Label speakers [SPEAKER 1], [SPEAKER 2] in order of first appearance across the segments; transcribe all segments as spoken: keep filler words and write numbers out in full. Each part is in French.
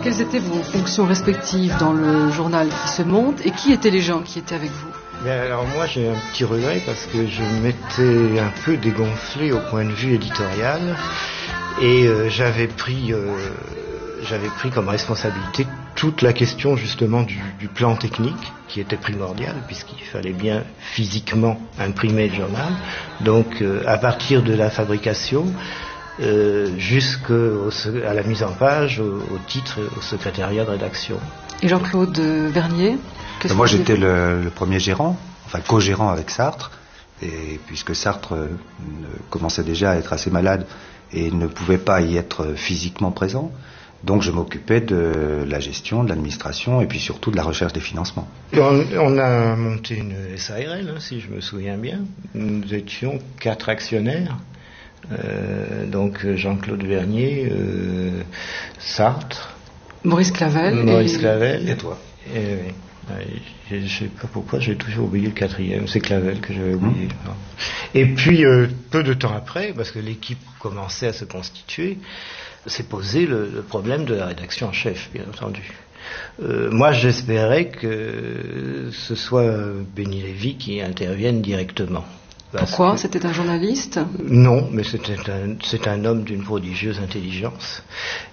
[SPEAKER 1] Quelles étaient vos fonctions respectives dans le journal qui se monte et qui étaient les gens qui étaient avec vous?
[SPEAKER 2] Mais alors moi j'ai un petit regret parce que je m'étais un peu dégonflé au point de vue éditorial et euh, j'avais pris euh, j'avais pris comme responsabilité toute la question justement du, du plan technique qui était primordial puisqu'il fallait bien physiquement imprimer le journal. Donc euh, à partir de la fabrication euh, jusqu'à la mise en page, au, au titre, au secrétariat de rédaction.
[SPEAKER 1] Et Jean-Claude Vernier?
[SPEAKER 3] Ben moi j'étais le, le premier gérant, enfin co-gérant avec Sartre, et puisque Sartre euh, commençait déjà à être assez malade et ne pouvait pas y être physiquement présent, donc je m'occupais de la gestion, de l'administration et puis surtout de la recherche des financements.
[SPEAKER 2] On, on a monté une S A R L, hein, si je me souviens bien. Nous étions quatre actionnaires, euh, donc Jean-Claude Vernier, euh, Sartre,
[SPEAKER 1] Maurice Clavel,
[SPEAKER 2] Maurice
[SPEAKER 1] et...
[SPEAKER 2] Clavel
[SPEAKER 3] et toi.
[SPEAKER 2] Et, oui. Je ne sais pas pourquoi, j'ai toujours oublié le quatrième, c'est Clavel que j'avais oublié. Mmh. Et puis, euh, peu de temps après, parce que l'équipe commençait à se constituer, s'est posé le, le problème de la rédaction en chef, bien entendu. Euh, moi, j'espérais que ce soit Benny Lévy qui intervienne directement.
[SPEAKER 1] Pourquoi?
[SPEAKER 2] Que...
[SPEAKER 1] C'était un journaliste?
[SPEAKER 2] Non, mais c'était un, c'est un homme d'une prodigieuse intelligence.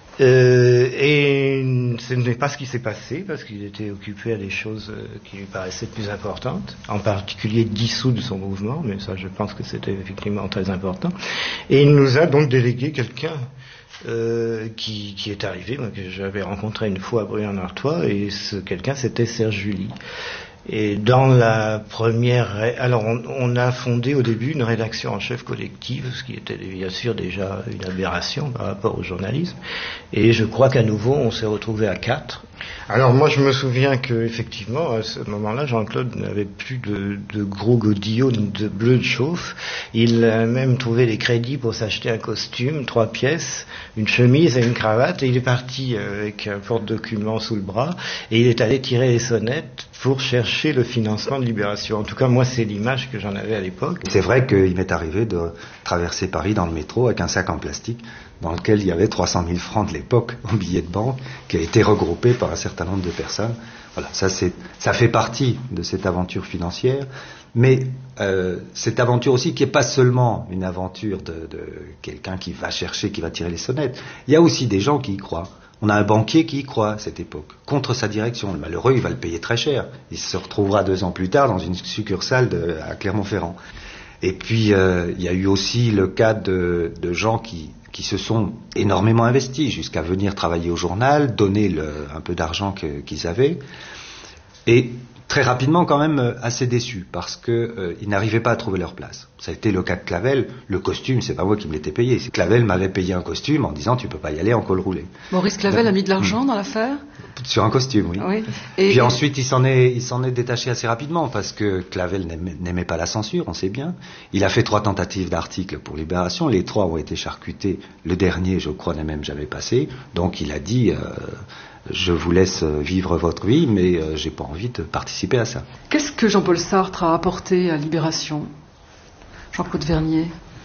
[SPEAKER 2] Euh, et ce n'est pas ce qui s'est passé parce qu'il était occupé à des choses qui lui paraissaient plus importantes, en particulier dissoudre son mouvement, mais ça je pense que c'était effectivement très important. Et il nous a donc délégué quelqu'un euh, qui, qui est arrivé, moi, que j'avais rencontré une fois à Bruyères-en-Artois, et ce quelqu'un c'était Serge July. Et dans la première... Alors, on, on a fondé au début une rédaction en chef collective, ce qui était bien sûr déjà une aberration par rapport au journalisme. Et je crois qu'à nouveau, on s'est retrouvé à quatre. Alors, moi, je me souviens qu'effectivement, à ce moment-là, Jean-Claude n'avait plus de, de gros godillots de bleu de chauffe. Il a même trouvé les crédits pour s'acheter un costume, trois pièces, une chemise et une cravate. Et il est parti avec un porte-documents sous le bras. Et il est allé tirer les sonnettes pour chercher le financement de Libération. En tout cas, moi, c'est l'image que j'en avais à l'époque.
[SPEAKER 3] C'est vrai qu'il m'est arrivé de traverser Paris dans le métro avec un sac en plastique dans lequel il y avait trois cent mille francs de l'époque en billets de banque qui a été regroupé par un certain nombre de personnes. Voilà, ça, c'est, ça fait partie de cette aventure financière, mais euh, cette aventure aussi qui n'est pas seulement une aventure de, de quelqu'un qui va chercher, qui va tirer les sonnettes. Il y a aussi des gens qui y croient. On a un banquier qui y croit à cette époque, contre sa direction. Le malheureux, il va le payer très cher. Il se retrouvera deux ans plus tard dans une succursale de, à Clermont-Ferrand. Et puis, euh, il y a eu aussi le cas de, de gens qui, qui se sont énormément investis jusqu'à venir travailler au journal, donner le, un peu d'argent que, qu'ils avaient. Et très rapidement, quand même, assez déçus, parce qu'ils euh, n'arrivaient pas à trouver leur place. Ça a été le cas de Clavel. Le costume, c'est pas moi qui me l'étais payé. C'est Clavel m'avait payé un costume en disant tu peux pas y aller en col roulé.
[SPEAKER 1] Maurice Clavel Donc, a mis de l'argent dans l'affaire?
[SPEAKER 3] Sur un costume, oui.
[SPEAKER 1] oui. Et,
[SPEAKER 3] Puis
[SPEAKER 1] et...
[SPEAKER 3] ensuite, il s'en est, il s'en est détaché assez rapidement parce que Clavel n'aimait, n'aimait pas la censure, on sait bien. Il a fait trois tentatives d'articles pour Libération. Les trois ont été charcutés. Le dernier, je crois, n'a même jamais passé. Donc, il a dit. Euh, Je vous laisse vivre votre vie, mais euh, j'ai pas envie de participer à ça.
[SPEAKER 1] Qu'est-ce que Jean-Paul Sartre a apporté à Libération? Jean-Claude Vernier.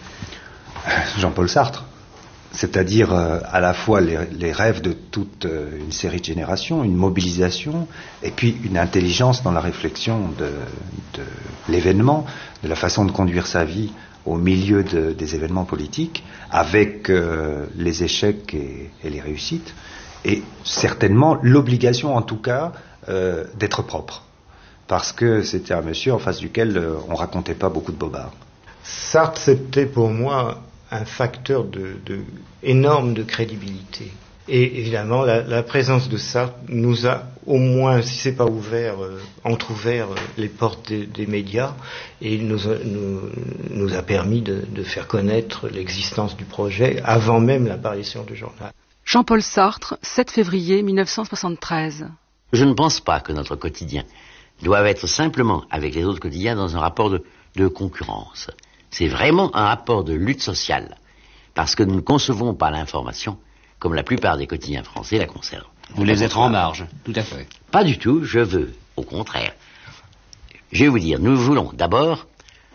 [SPEAKER 3] Jean-Paul Sartre, c'est-à-dire euh, à la fois les, les rêves de toute euh, une série de générations, une mobilisation, et puis une intelligence dans la réflexion de, de l'événement, de la façon de conduire sa vie au milieu de, des événements politiques, avec euh, les échecs et, et les réussites. Et certainement l'obligation, en tout cas, euh, d'être propre. Parce que c'était un monsieur en face duquel euh, on racontait pas beaucoup de bobards.
[SPEAKER 2] Sartre, c'était pour moi un facteur de, de, énorme de crédibilité. Et évidemment, la, la présence de Sartre nous a au moins, si c'est pas ouvert, euh, entrouvert euh, les portes des, des médias, et il nous a, nous, nous a permis de, de faire connaître l'existence du projet avant même l'apparition du journal.
[SPEAKER 1] Jean-Paul Sartre, sept février mille neuf cent soixante-treize.
[SPEAKER 4] Je ne pense pas que notre quotidien doive être simplement, avec les autres quotidiens, dans un rapport de, de concurrence. C'est vraiment un rapport de lutte sociale, parce que nous ne concevons pas l'information comme la plupart des quotidiens français la conservent.
[SPEAKER 5] Vous voulez être en marge, tout à fait.
[SPEAKER 4] Pas du tout, je veux, au contraire. Je vais vous dire, nous voulons d'abord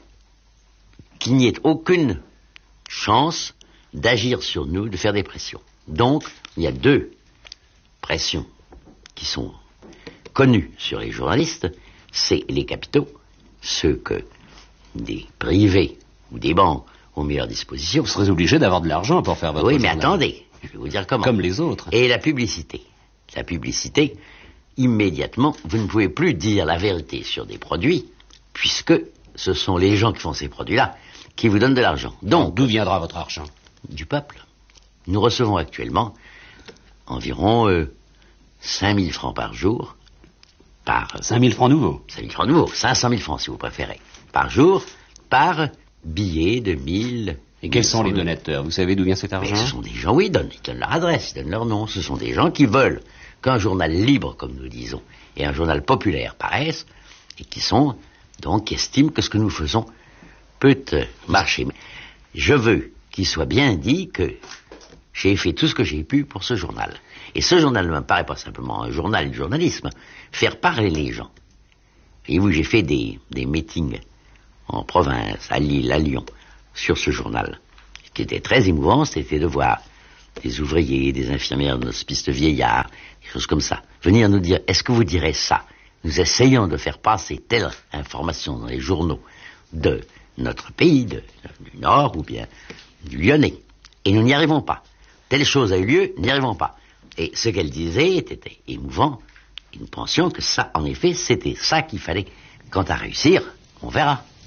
[SPEAKER 4] qu'il n'y ait aucune chance d'agir sur nous, de faire des pressions. Donc, il y a deux pressions qui sont connues sur les journalistes, c'est les capitaux, ceux que des privés ou des banques ont mis à leur disposition.
[SPEAKER 5] Vous serez obligé d'avoir de l'argent pour faire votre
[SPEAKER 4] Oui,
[SPEAKER 5] journal.
[SPEAKER 4] mais attendez, je vais vous dire comment.
[SPEAKER 5] Comme les autres.
[SPEAKER 4] Et la publicité. La publicité, immédiatement, vous ne pouvez plus dire la vérité sur des produits, puisque ce sont les gens qui font ces produits-là qui vous donnent de l'argent. Donc,
[SPEAKER 5] d'où viendra votre argent?
[SPEAKER 4] Du peuple. Nous recevons actuellement environ euh, cinq mille francs par jour, par...
[SPEAKER 5] cinq mille francs nouveaux.
[SPEAKER 4] cinq mille francs nouveaux, cinq cent mille francs si vous préférez, par jour, par billet de mille...
[SPEAKER 5] Et quels sont les donateurs? Vous savez d'où vient cet argent?
[SPEAKER 4] Mais ce sont des gens, oui, ils donnent, ils donnent leur adresse, ils donnent leur nom. Ce sont des gens qui veulent qu'un journal libre, comme nous disons, et un journal populaire paraissent, et qui sont, donc, qui estiment que ce que nous faisons peut euh, marcher. Je veux qu'il soit bien dit que j'ai fait tout ce que j'ai pu pour ce journal. Et ce journal ne me paraît pas simplement un journal du journalisme, faire parler les gens. Et oui, j'ai fait des, des meetings en province, à Lille, à Lyon, sur ce journal. Ce qui était très émouvant, c'était de voir des ouvriers, des infirmières de hospice de vieillards, des choses comme ça, venir nous dire, est-ce que vous direz ça? Nous essayons de faire passer telle information dans les journaux de notre pays, de, du Nord ou bien du Lyonnais. Et nous n'y arrivons pas. Telle chose a eu lieu, nous n'y arrivons pas. Et ce qu'elle disait était émouvant. Et nous pensions que ça, en effet, c'était ça qu'il fallait. Quant à réussir, on verra.